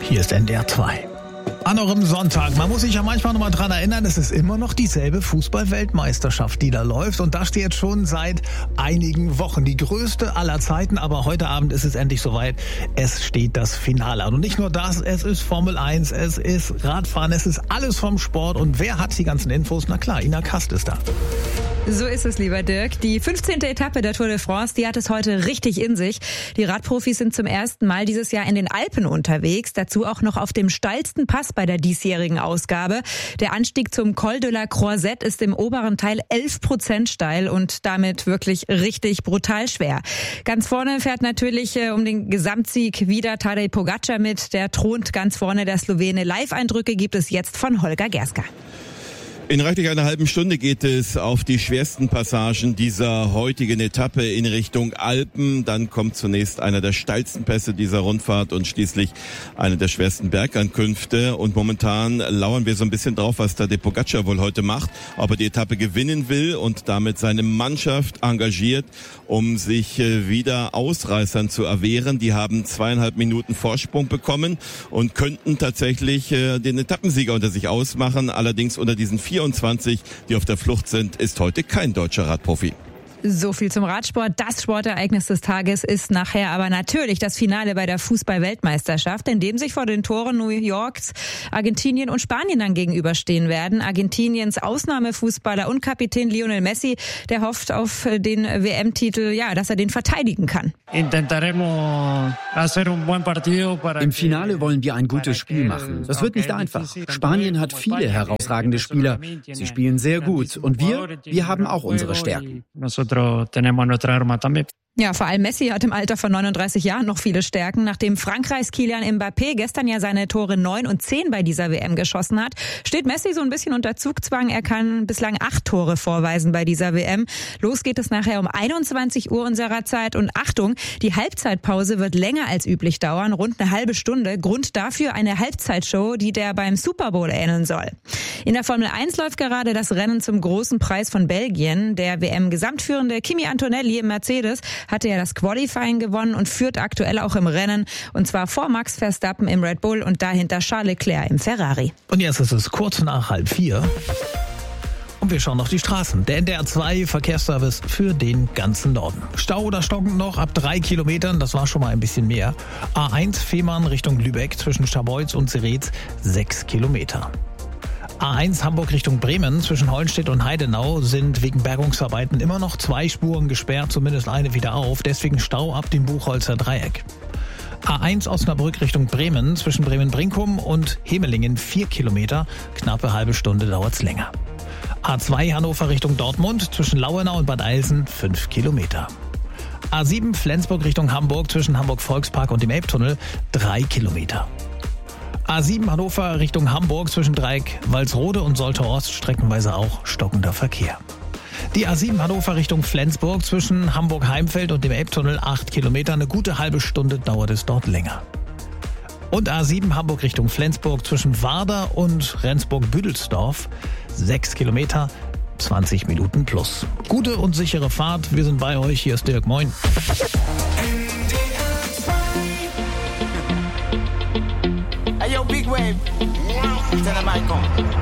Hier ist NDR 2. An eurem Sonntag. Man muss sich ja manchmal noch mal dran erinnern, es ist immer noch dieselbe Fußball-Weltmeisterschaft, die da läuft. Und da steht schon seit einigen Wochen die größte aller Zeiten. Aber heute Abend ist es endlich soweit. Es steht das Finale an. Und nicht nur das, es ist Formel 1, es ist Radfahren, es ist alles vom Sport. Und wer hat die ganzen Infos? Na klar, Ina Kast ist da. So ist es, lieber Dirk. Die 15. Etappe der Tour de France, die hat es heute richtig in sich. Die Radprofis sind zum ersten Mal dieses Jahr in den Alpen unterwegs. Dazu auch noch auf dem steilsten Pass bei der diesjährigen Ausgabe. Der Anstieg zum Col de la Croisette ist im oberen Teil 11% steil und damit wirklich richtig brutal schwer. Ganz vorne fährt natürlich um den Gesamtsieg wieder Tadej Pogačar mit. Der thront ganz vorne, der Slowene. Live-Eindrücke gibt es jetzt von Holger Gerska. In reichlich einer halben Stunde geht es auf die schwersten Passagen dieser heutigen Etappe in Richtung Alpen. Dann kommt zunächst einer der steilsten Pässe dieser Rundfahrt und schließlich eine der schwersten Bergankünfte. Und momentan lauern wir so ein bisschen drauf, was Tadej Pogačar wohl heute macht. Ob er die Etappe gewinnen will und damit seine Mannschaft engagiert, um sich wieder Ausreißern zu erwehren. Die haben 2,5 Minuten Vorsprung bekommen und könnten tatsächlich den Etappensieger unter sich ausmachen. Allerdings unter diesen 24, die auf der Flucht sind, ist heute kein deutscher Radprofi. So viel zum Radsport. Das Sportereignis des Tages ist nachher aber natürlich das Finale bei der Fußball-Weltmeisterschaft, in dem sich vor den Toren New Yorks Argentinien und Spanien dann gegenüberstehen werden. Argentiniens Ausnahmefußballer und Kapitän Lionel Messi, der hofft auf den WM-Titel, dass er den verteidigen kann. Im Finale wollen wir ein gutes Spiel machen. Das wird nicht einfach. Spanien hat viele herausragende Spieler. Sie spielen sehr gut. Und wir haben auch unsere Stärken. Ja, vor allem Messi hat im Alter von 39 Jahren noch viele Stärken. Nachdem Frankreichs Kylian Mbappé gestern ja seine Tore 9 und 10 bei dieser WM geschossen hat, steht Messi so ein bisschen unter Zugzwang. Er kann bislang 8 Tore vorweisen bei dieser WM. Los geht es nachher um 21 Uhr unserer Zeit. Und Achtung, die Halbzeitpause wird länger als üblich dauern, rund eine halbe Stunde. Grund dafür eine Halbzeitshow, die der beim Super Bowl ähneln soll. In der Formel 1 läuft gerade das Rennen zum großen Preis von Belgien. Der WM-Gesamtführende Kimi Antonelli im Mercedes hatte ja das Qualifying gewonnen und führt aktuell auch im Rennen. Und zwar vor Max Verstappen im Red Bull und dahinter Charles Leclerc im Ferrari. Und jetzt ist es kurz nach 3:30. Und wir schauen auf die Straßen. Der NDR 2 Verkehrsservice für den ganzen Norden. Stau oder stockend noch ab 3 Kilometern, das war schon mal ein bisschen mehr. A1 Fehmarn Richtung Lübeck zwischen Scharbeutz und Zeretz 6 Kilometer. A1 Hamburg Richtung Bremen zwischen Hollenstedt und Heidenau sind wegen Bergungsarbeiten immer noch 2 Spuren gesperrt, zumindest eine wieder auf, deswegen Stau ab dem Buchholzer Dreieck. A1 Osnabrück Richtung Bremen zwischen Bremen-Brinkum und Hemelingen 4 Kilometer, knappe halbe Stunde dauert's länger. A2 Hannover Richtung Dortmund zwischen Lauenau und Bad Eilsen 5 Kilometer. A7 Flensburg Richtung Hamburg zwischen Hamburg-Volkspark und dem Elbtunnel 3 Kilometer. A7 Hannover Richtung Hamburg zwischen Dreieck Walsrode und Soltau-Ost streckenweise auch stockender Verkehr. Die A7 Hannover Richtung Flensburg zwischen Hamburg-Heimfeld und dem Elbtunnel 8 Kilometer, eine gute halbe Stunde dauert es dort länger. Und A7 Hamburg Richtung Flensburg zwischen Warder und Rendsburg-Büdelsdorf 6 Kilometer, 20 Minuten plus. Gute und sichere Fahrt, wir sind bei euch, hier ist Dirk, moin. Hey yo, big wave. Tell them I come.